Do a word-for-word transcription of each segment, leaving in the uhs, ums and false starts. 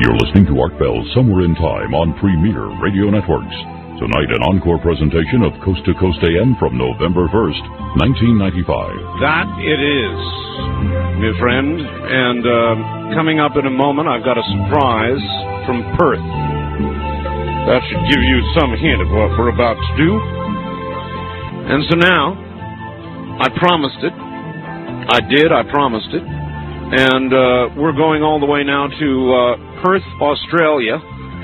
You're listening to Art Bell Somewhere in Time on Premier Radio Networks. Tonight, an encore presentation of Coast to Coast A M from November first, nineteen ninety-five. That it is, my friend. And uh, coming up in a moment, I've got a surprise from Perth. That should give you some hint of what we're about to do. And so now, I promised it. I did, I promised it. And uh, we're going all the way now to uh, Perth, Australia.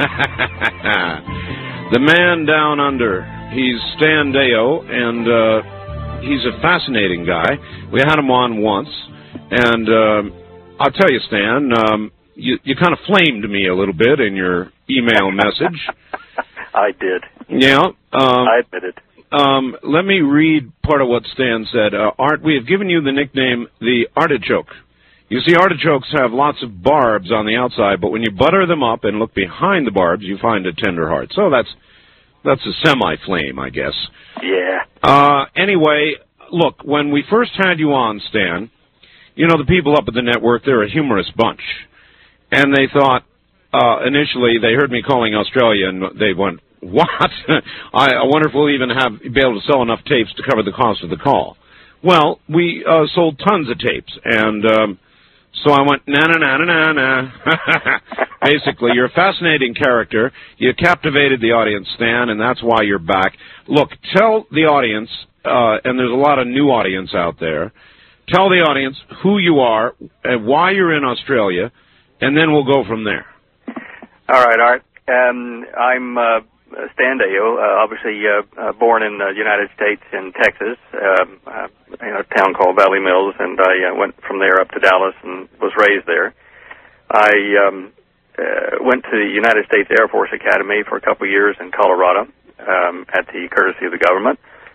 The man down under. He's Stan Deyo, and uh, he's a fascinating guy. We had him on once, and uh, I'll tell you, Stan, um, you, you kind of flamed me a little bit in your email message. I did. Yeah. Um, I admit it. Um, let me read part of what Stan said. Uh, Art, we have given you the nickname the Artichoke. You see, artichokes have lots of barbs on the outside, but when you butter them up and look behind the barbs, you find a tender heart. So that's that's a semi-flame, I guess. Yeah. Uh, anyway, look, when we first had you on, Stan, you know, the people up at the network, they're a humorous bunch. And they thought, uh, initially, they heard me calling Australia, and they went, what? I, I wonder if we'll even have be able to sell enough tapes to cover the cost of the call. Well, we uh, sold tons of tapes, and... Um, So I went, na na na na na na. Basically, you're a fascinating character. You captivated the audience, Stan, and that's why you're back. Look, tell the audience, uh, and there's a lot of new audience out there, tell the audience who you are, and why you're in Australia, and then we'll go from there. All right, Art. Um, I'm uh, Stan Deyo, uh, obviously uh, uh, born in the United States in Texas, um, uh, in a town called Valley Mills, and I uh, went from there up to Dallas and was raised there. I um, uh, went to the United States Air Force Academy for a couple of years in Colorado um, at the courtesy of the government.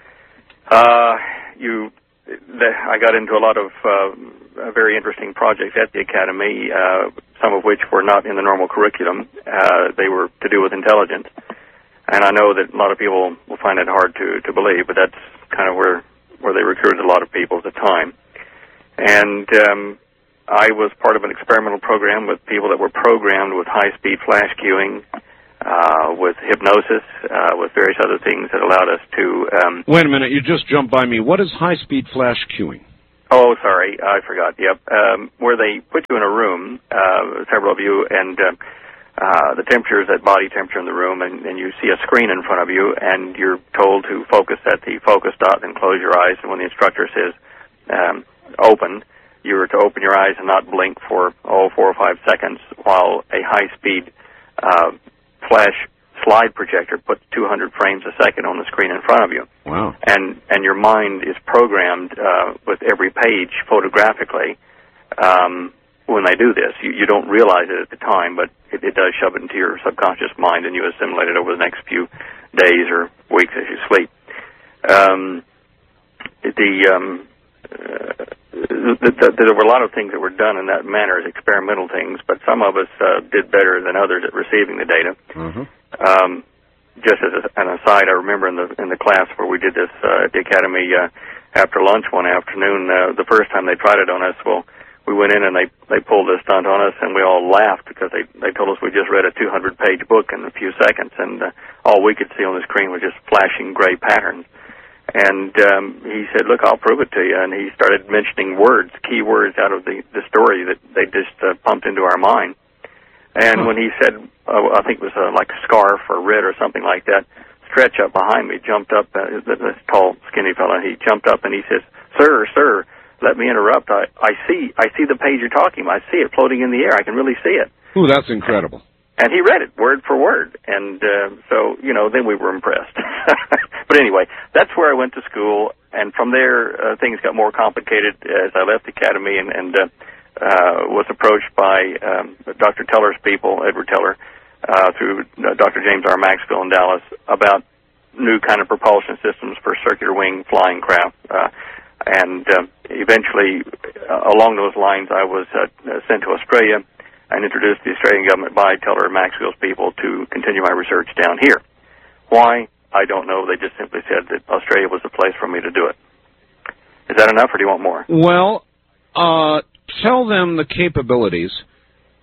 Uh, you, the, I got into a lot of uh, very interesting projects at the Academy, uh, some of which were not in the normal curriculum. Uh, they were to do with intelligence. And I know that a lot of people will find it hard to, to believe, but that's kind of where, where they recruited a lot of people at the time. And um, I was part of an experimental program with people that were programmed with high-speed flash queuing, uh, with hypnosis, uh, with various other things that allowed us to... Um, Wait a minute, you just jumped by me. What is high-speed flash queuing? Oh, sorry, I forgot. Yep, um, where they put you in a room, uh, several of you, and... Uh, Uh, the temperature is at body temperature in the room, and, and you see a screen in front of you, and you're told to focus at the focus dot and close your eyes. And when the instructor says um, open, you're to open your eyes and not blink for, oh, four or five seconds while a high-speed uh, flash slide projector puts two hundred frames a second on the screen in front of you. Wow. And, and your mind is programmed uh, with every page photographically. Um, when they do this, you, you don't realize it at the time, but it, it does shove it into your subconscious mind, and you assimilate it over the next few days or weeks as you sleep. Um, the, um, uh, the, the, there were a lot of things that were done in that manner as experimental things, but some of us uh, did better than others at receiving the data. Mm-hmm. Um, just as a, an aside, I remember in the in the class where we did this uh, at the Academy uh, after lunch one afternoon, uh, the first time they tried it on us, well, we went in and they, they pulled this stunt on us, and we all laughed because they, they told us we just read a two hundred page book in a few seconds, and uh, all we could see on the screen was just flashing gray patterns. And um, he said, look, I'll prove it to you. And he started mentioning words, key words out of the, the story that they just uh, pumped into our mind. And huh. when he said, uh, I think it was uh, like a scarf or red or something like that, Stretch up behind me, jumped up, uh, this tall, skinny fellow, he jumped up and he says, sir, sir, let me interrupt. I, I see I see the page you're talking about. I see it floating in the air. I can really see it. Ooh, that's incredible. And he read it word for word. And uh, so, you know, then we were impressed. But anyway, that's where I went to school. And from there, uh, things got more complicated as I left the academy and, and uh, uh, was approached by um, Doctor Teller's people, Edward Teller, uh, through uh, Doctor James R. Maxfield in Dallas, about new kind of propulsion systems for circular wing flying craft. Uh, And uh, eventually, uh, along those lines, I was uh, sent to Australia and introduced to the Australian government by Teller and Maxfield's people to continue my research down here. Why? I don't know. They just simply said that Australia was the place for me to do it. Is that enough, or do you want more? Well, uh, tell them the capabilities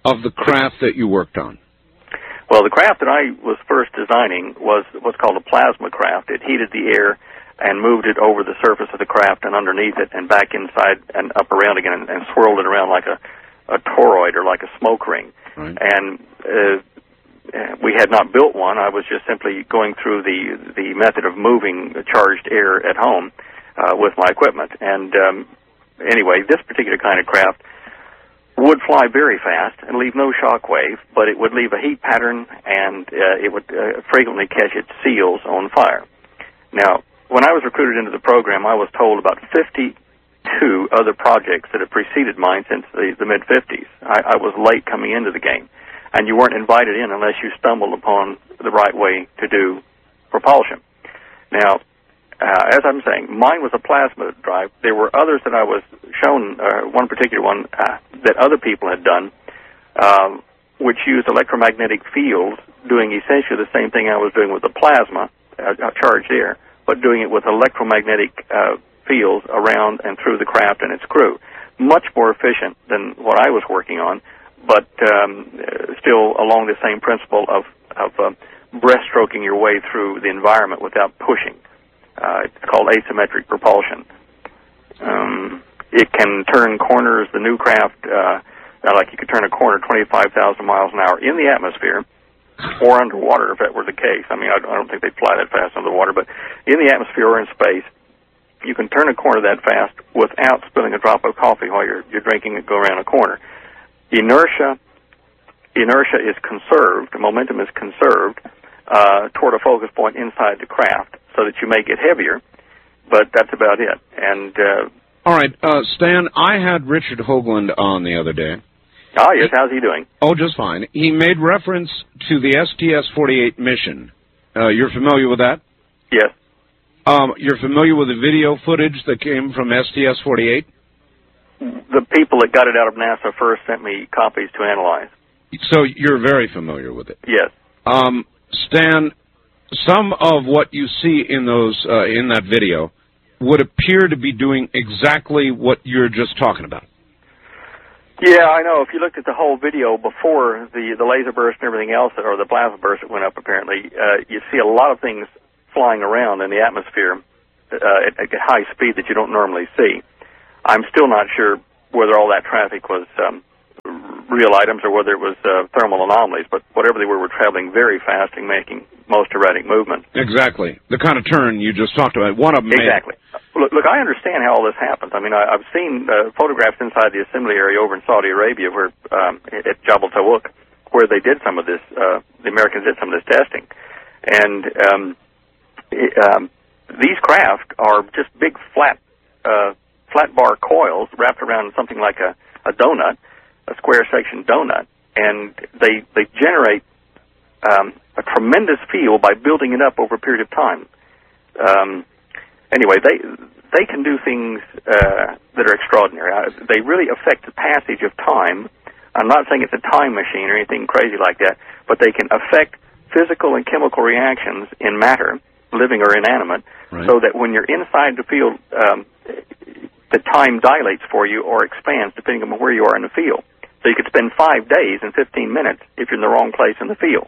of the craft that you worked on? Well, the craft that I was first designing was what's called a plasma craft. It heated the air and moved it over the surface of the craft and underneath it and back inside and up around again and, and swirled it around like a, a toroid or like a smoke ring. Right. And uh, we had not built one. I was just simply going through the, the method of moving charged air at home uh, with my equipment. And um, anyway, this particular kind of craft would fly very fast and leave no shock wave, but it would leave a heat pattern and uh, it would uh, frequently catch its seals on fire. Now, when I was recruited into the program, I was told about fifty-two other projects that had preceded mine since the, the mid-fifties. I, I was late coming into the game, and you weren't invited in unless you stumbled upon the right way to do propulsion. Now, uh, as I'm saying, mine was a plasma drive. There were others that I was shown, uh, one particular one uh, that other people had done, uh, which used electromagnetic fields doing essentially the same thing I was doing with the plasma, uh, charged air, but doing it with electromagnetic uh, fields around and through the craft and its crew. Much more efficient than what I was working on, but um, still along the same principle of, of uh, breaststroking your way through the environment without pushing. Uh, it's called asymmetric propulsion. Um, it can turn corners. The new craft, uh, like you could turn a corner twenty-five thousand miles an hour in the atmosphere, or underwater, if that were the case. I mean, I don't think they'd fly that fast under the water, but in the atmosphere or in space, you can turn a corner that fast without spilling a drop of coffee while you're, you're drinking it go around a corner. Inertia, inertia is conserved, momentum is conserved uh, toward a focus point inside the craft so that you may get heavier, but that's about it. And uh, all right, uh, Stan, I had Richard Hoagland on the other day. Ah, yes, how's he doing? Oh, just fine. He made reference to the S T S forty-eight mission. Uh, you're familiar with that? Yes. Um, you're familiar with the video footage that came from S T S forty-eight? The people that got it out of NASA first sent me copies to analyze. So you're very familiar with it? Yes. Um, Stan, some of what you see in those uh, in that video would appear to be doing exactly what you're just talking about. Yeah, I know. If you looked at the whole video before the, the laser burst and everything else, or the plasma burst that went up, apparently, uh, you see a lot of things flying around in the atmosphere uh, at, at high speed that you don't normally see. I'm still not sure whether all that traffic was um, real items or whether it was uh, thermal anomalies, but whatever they were, were traveling very fast and making most erratic movement. Exactly. The kind of turn you just talked about. One of them Exactly. Made... Look, look, I understand how all this happens. I mean, I, I've seen uh, photographs inside the assembly area over in Saudi Arabia where um, at Jabal Tawuk, where they did some of this, uh, the Americans did some of this testing. And um, it, um, these craft are just big flat uh, flat bar coils wrapped around something like a, a donut, a square section donut, and they they generate um, a tremendous feel by building it up over a period of time. Um, anyway, they they can do things uh, that are extraordinary. Uh, they really affect the passage of time. I'm not saying it's a time machine or anything crazy like that, but they can affect physical and chemical reactions in matter, living or inanimate, right, so that when you're inside the field, um, the time dilates for you or expands depending on where you are in the field. So you could spend five days and fifteen minutes if you're in the wrong place in the field.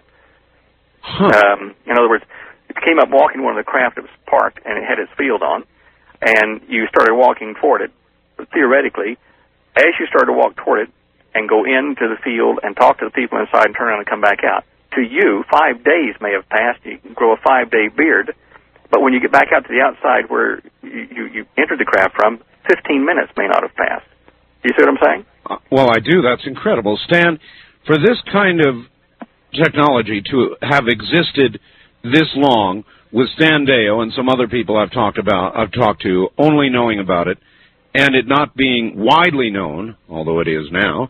Huh. Um, in other words, if you came up walking one of the craft that was parked and it had its field on, and you started walking toward it, theoretically, as you started to walk toward it and go into the field and talk to the people inside and turn around and come back out, to you, five days may have passed. You can grow a five-day beard, but when you get back out to the outside where you, you, you entered the craft from, fifteen minutes may not have passed. Do you see what I'm saying? Uh, well, I do. That's incredible. Stan, for this kind of technology to have existed this long, with Stan Deyo and some other people I've talked about, I've talked to, only knowing about it, and it not being widely known, although it is now,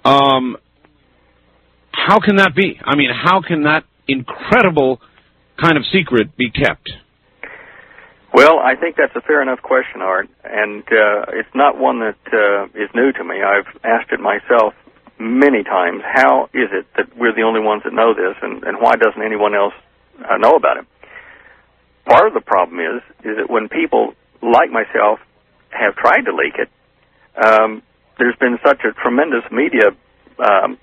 um, how can that be? I mean, how can that incredible kind of secret be kept? Well, I think that's a fair enough question, Art, and uh, it's not one that uh, is new to me. I've asked it myself many times. How is it that we're the only ones that know this, and, and why doesn't anyone else uh, know about it? Part of the problem is, is that when people like myself have tried to leak it, um, there's been such a tremendous media um,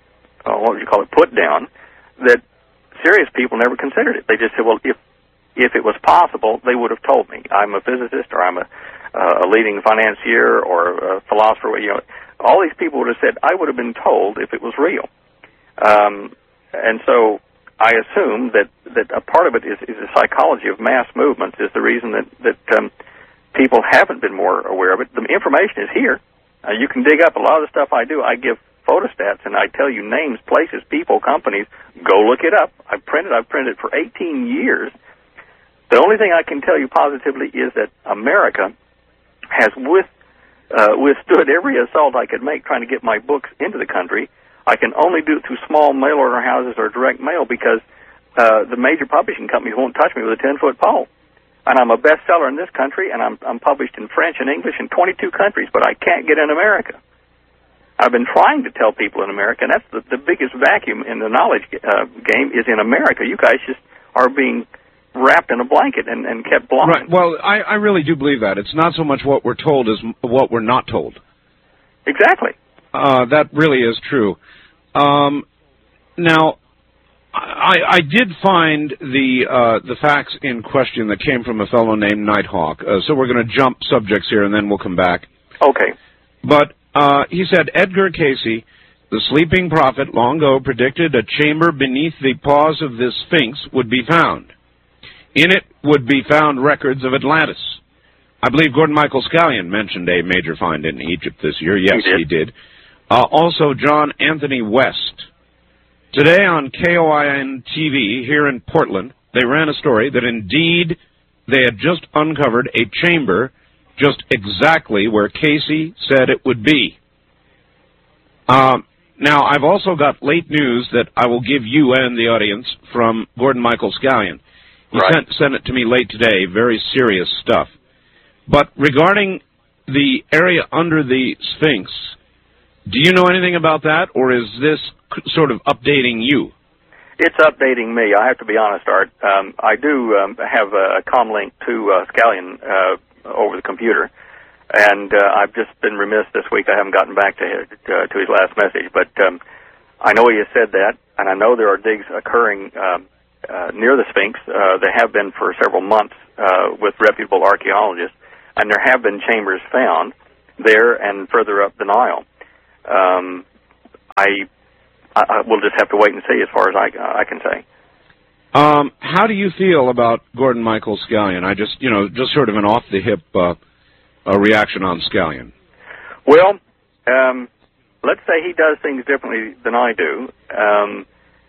uh, what would you call it, put down, that serious people never considered it. They just said, well, if if it was possible, they would have told me. I'm a physicist, or I'm a, uh, a leading financier, or a philosopher. You know, all these people would have said, I would have been told if it was real. Um, and so I assume that, that a part of it is, is the psychology of mass movements is the reason that, that um, people haven't been more aware of it. The information is here. Uh, you can dig up a lot of the stuff I do. I give photostats, and I tell you names, places, people, companies. Go look it up. I've printed, I've printed it for eighteen years. The only thing I can tell you positively is that America has with, uh, withstood every assault I could make trying to get my books into the country. I can only do it through small mail order houses or direct mail because uh, the major publishing companies won't touch me with a ten-foot pole. And I'm a bestseller in this country, and I'm, I'm published in French and English in twenty-two countries, but I can't get in America. I've been trying to tell people in America, and that's the, the biggest vacuum in the knowledge uh, game is in America. You guys just are being wrapped in a blanket and, and kept blind. Right. Well, I, I really do believe that. It's not so much what we're told as what we're not told. Exactly. Uh, that really is true. Um, now, I, I did find the uh, the facts in question that came from a fellow named Nighthawk. Uh, so we're going to jump subjects here, and then we'll come back. Okay. But uh, he said Edgar Cayce, the sleeping prophet, long ago predicted a chamber beneath the paws of the Sphinx would be found. In it would be found records of Atlantis. I believe Gordon Michael Scallion mentioned a major find in Egypt this year. Yes, he did. He did. Uh, also, John Anthony West. Today on K O I N T V here in Portland, they ran a story that indeed they had just uncovered a chamber just exactly where Cayce said it would be. Um, now, I've also got late news that I will give you and the audience from Gordon Michael Scallion. He right. sent, sent it to me late today, very serious stuff. But regarding the area under the Sphinx, do you know anything about that, or is this sort of updating you? It's updating me. I have to be honest, Art. Um, I do um, have a comm link to uh, Scallion uh, over the computer, and uh, I've just been remiss this week. I haven't gotten back to his, uh, to his last message, but um, I know he has said that, and I know there are digs occurring um, uh, near the Sphinx. Uh, they have been for several months uh, with reputable archaeologists, and there have been chambers found there and further up the Nile. Um, I, I will just have to wait and see as far as I, uh, I can say. Um, how do you feel about Gordon Michael Scallion? I just, you know, just sort of an off-the-hip uh, uh, reaction on Scallion. Well, um, let's say he does things differently than I do. Um,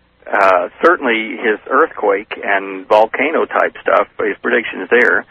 uh, certainly his earthquake and volcano-type stuff, his predictions there,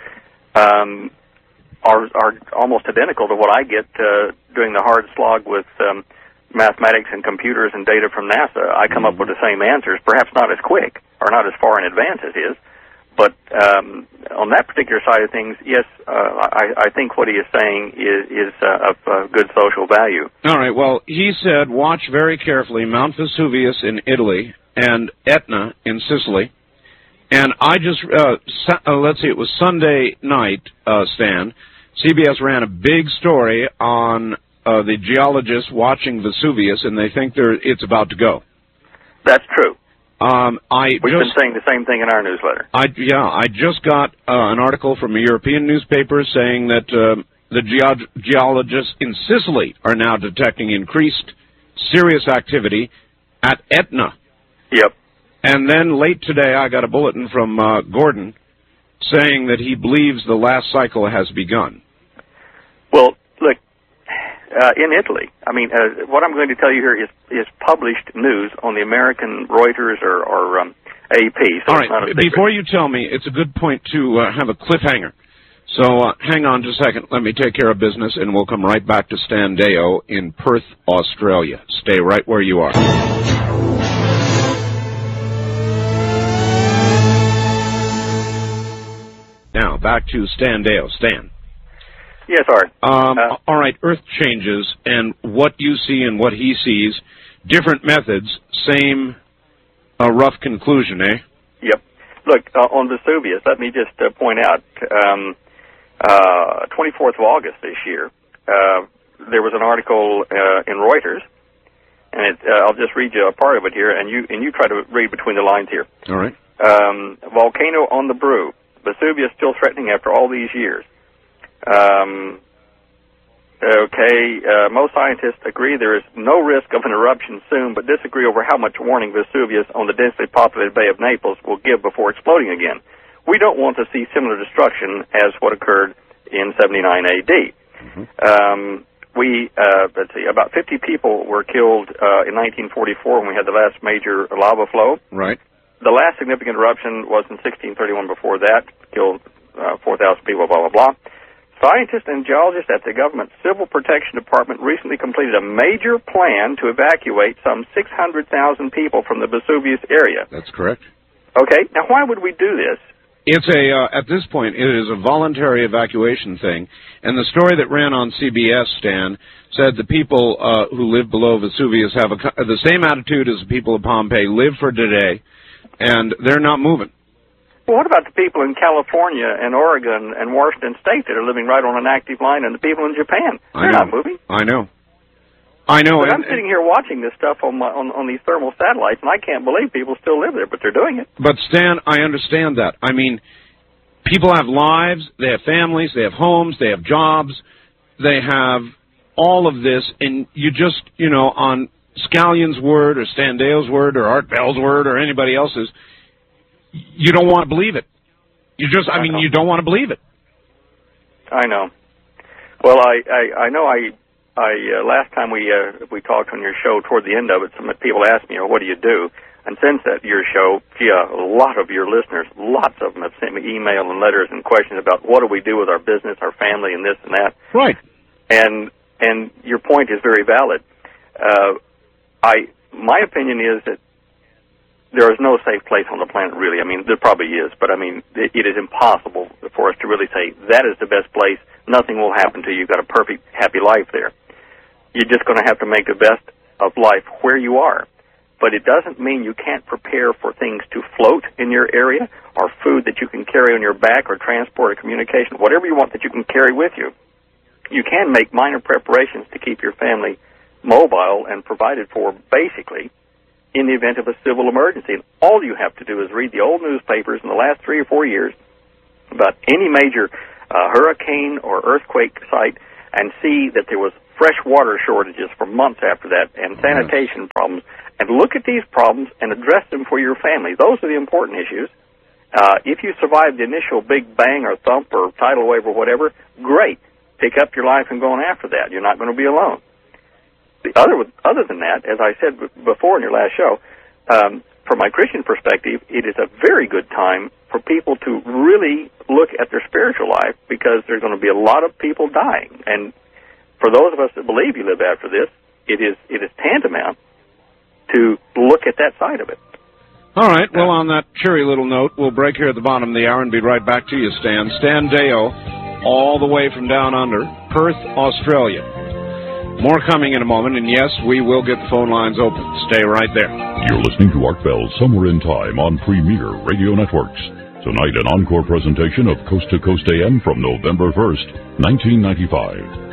um, are are almost identical to what I get uh, doing the hard slog with um, mathematics and computers and data from NASA. I come up with the same answers, perhaps not as quick or not as far in advance as his, but um, on that particular side of things, yes, uh, I, I think what he is saying is, is uh, of uh, good social value. All right, well, he said, watch very carefully Mount Vesuvius in Italy and Etna in Sicily. And I just, uh, su- uh, let's see, it was Sunday night, uh, Stan, C B S ran a big story on uh, the geologists watching Vesuvius, and they think they're, it's about to go. That's true. Um, I We've just, been saying the same thing in our newsletter. I, yeah, I just got uh, an article from a European newspaper saying that uh, the geog- geologists in Sicily are now detecting increased serious activity at Etna. Yep. And then late today, I got a bulletin from uh, Gordon saying that he believes the last cycle has begun. Well, look, uh, in Italy, I mean, uh, what I'm going to tell you here is, is published news on the American Reuters or, or um, A P. So All it's not a right, secret. before you tell me, it's a good point to uh, have a cliffhanger. So uh, hang on just a second. Let me take care of business, and we'll come right back to Stan Deyo in Perth, Australia. Stay right where you are. Now, back to Stan Deyo. Stan. Yes, Art. Um, uh, all right, Earth changes, and what you see and what he sees, different methods, same uh, rough conclusion, eh? Yep. Look, uh, on Vesuvius, let me just uh, point out, um, uh, twenty-fourth of August this year, uh, there was an article uh, in Reuters, and it, uh, I'll just read you a part of it here, and you and you try to read between the lines here. All right. Um, volcano on the brew. Vesuvius still threatening after all these years. Um, okay, uh, most scientists agree there is no risk of an eruption soon, but disagree over how much warning Vesuvius on the densely populated Bay of Naples will give before exploding again. We don't want to see similar destruction as what occurred in seventy-nine A D. Mm-hmm. Um, we, uh, let's see, about fifty people were killed uh, in nineteen forty-four when we had the last major lava flow. Right. The last significant eruption was in sixteen thirty-one. Before that, killed uh, four thousand people, blah, blah, blah. Scientists and geologists at the government Civil Protection Department recently completed a major plan to evacuate some six hundred thousand people from the Vesuvius area. That's correct. Okay, now why would we do this? It's a, uh, at this point, it is a voluntary evacuation thing. And the story that ran on C B S, Stan, said the people uh, who live below Vesuvius have a, the same attitude as the people of Pompeii, live for today, and they're not moving. Well, what about the people in California and Oregon and Washington State that are living right on an active line, and the people in Japan? They're not moving. I know. I know. But and, I'm sitting here watching this stuff on, my, on on these thermal satellites, and I can't believe people still live there, but they're doing it. But, Stan, I understand that. I mean, people have lives, they have families, they have homes, they have jobs, they have all of this, and you just, you know, on Scallion's word or Stan Deyo's word or Art Bell's word or anybody else's, you don't want to believe it. You just, I, I mean, know. you don't want to believe it. I know. Well, I, I, I know I... I uh, last time we uh, we talked on your show, toward the end of it, some people asked me, "Oh, what do you do?" And since that your show, gee, a lot of your listeners, lots of them have sent me email and letters and questions about what do we do with our business, our family, and this and that. Right. And and your point is very valid. Uh, I my opinion is that there is no safe place on the planet, really. I mean, there probably is, but I mean, it, it is impossible for us to really say that is the best place. Nothing will happen to you. You've got a perfect, happy life there. You're just going to have to make the best of life where you are. But it doesn't mean you can't prepare for things to float in your area, or food that you can carry on your back, or transport, or communication, whatever you want that you can carry with you. You can make minor preparations to keep your family mobile and provided for, basically, in the event of a civil emergency. And all you have to do is read the old newspapers in the last three or four years about any major uh, hurricane or earthquake site and see that there was fresh water shortages for months after that and sanitation problems, and look at these problems and address them for your family. Those are the important issues. Uh, if you survive the initial big bang or thump or tidal wave or whatever, great. Pick up your life and go on after that. You're not going to be alone. The other, other than that, as I said before in your last show, um, from my Christian perspective, it is a very good time for people to really look at their spiritual life, because there's going to be a lot of people dying. And for those of us that believe you live after this, it is it is tantamount to look at that side of it. All right. Well, on that cheery little note, we'll break here at the bottom of the hour and be right back to you, Stan. Stan Deyo, all the way from down under, Perth, Australia. More coming in a moment, and yes, we will get the phone lines open. Stay right there. You're listening to Art Bell's Somewhere in Time on Premier Radio Networks. Tonight, an encore presentation of Coast to Coast A M from November first, nineteen ninety-five.